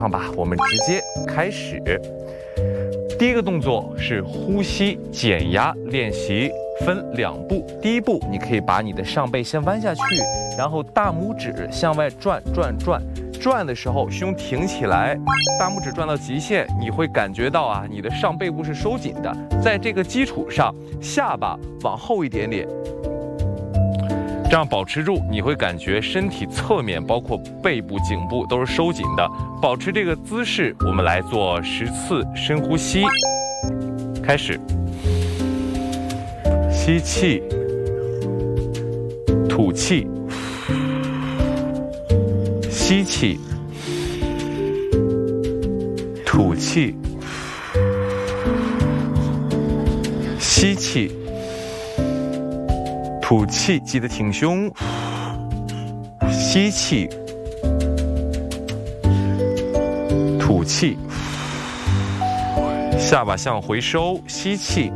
好吧，我们直接开始。第一个动作是呼吸减压练习，分2步。第一步，你可以把你的上背先弯下去，然后大拇指向外转，转的时候胸挺起来，大拇指转到极限，你会感觉到啊，你的上背部是收紧的。在这个基础上，下巴往后一点点。这样保持住，你会感觉身体侧面，包括背部、颈部都是收紧的。保持这个姿势，我们来做10次深呼吸。开始，吸气，吐气，吸气，吐气，吸气。吐气，记得挺胸。吸气，吐气，下巴向回收。吸气，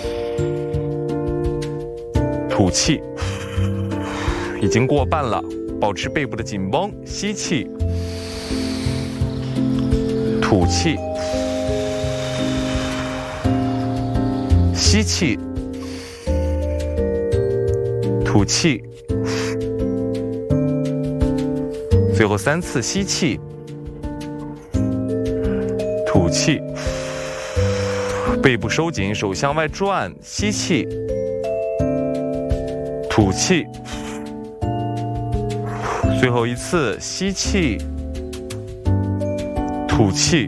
吐气，已经过半了，保持背部的紧绷。吸气，吐气，吸气。吐气，最后3次吸气，吐气，背部收紧，手向外转，吸气，吐气，最后1次吸气，吐气。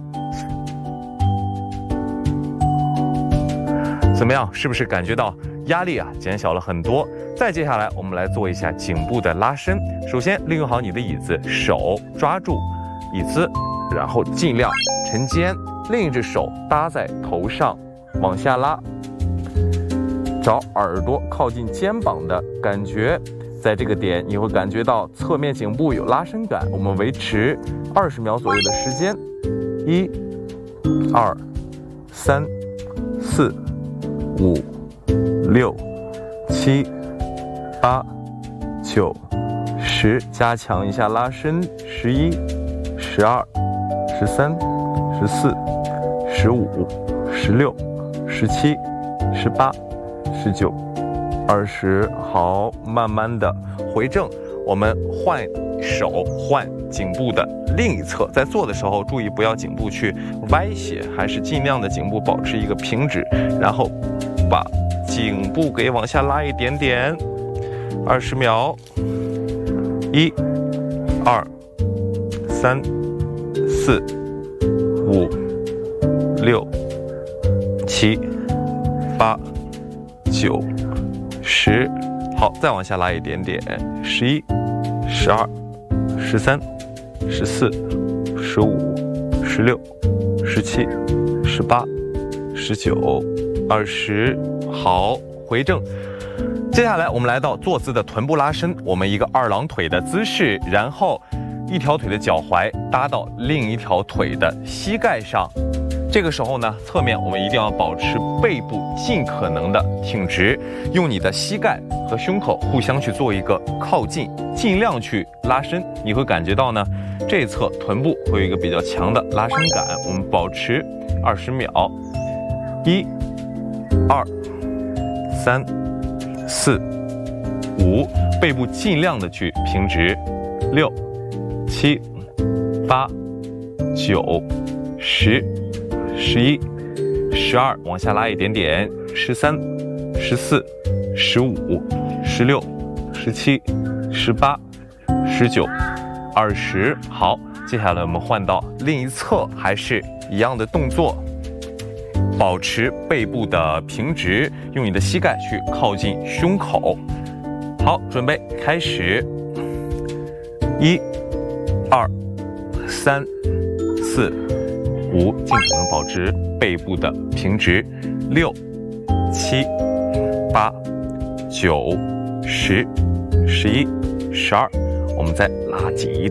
怎么样？是不是感觉到压力啊减小了很多？再接下来，我们来做一下颈部的拉伸。首先，利用好你的椅子，手抓住椅子，然后尽量沉肩，另一只手搭在头上，往下拉，找耳朵靠近肩膀的感觉。在这个点，你会感觉到侧面颈部有拉伸感。我们维持20秒左右的时间。1、2、3、4、5、6、7、8、9、10，加强一下拉伸。11、12、13、14、15、16、17、18、19、20。好，慢慢的回正。我们换手，换颈部的另一侧。在做的时候，注意不要颈部去歪斜，还是尽量的颈部保持一个平直，然后把颈部给往下拉一点点。20秒。1、2、3、4、5、6、7、8、9、10。好，再往下拉一点点。11、12、13、14、15、16、17、18、19、20。好，回正。接下来我们来到坐姿的臀部拉伸，我们一个2郎腿的姿势，然后一条腿的脚踝搭到另一条腿的膝盖上。这个时候呢，侧面我们一定要保持背部尽可能的挺直，用你的膝盖和胸口互相去做一个靠近，尽量去拉伸。你会感觉到呢，这一侧臀部会有一个比较强的拉伸感。我们保持20秒。1、2、3、4、5，背部尽量的去平直。6、7、8、9、10、11、12，往下拉一点点。13、14、15、16、17、18、19、20。好，接下来我们换到另一侧，还是一样的动作。保持背部的平直，用你的膝盖去靠近胸口。好，准备开始。1、2、3、4、5，尽可能保持背部的平直。6、7、8、9、10、11、12，我们再拉紧一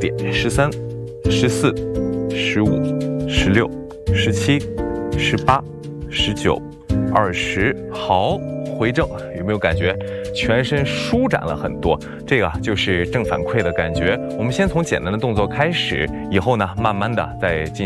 点。13、14、15、16、17、18、19、 20，好，回正，有没有感觉全身舒展了很多？这个就是正反馈的感觉。我们先从简单的动作开始，以后呢，慢慢的再进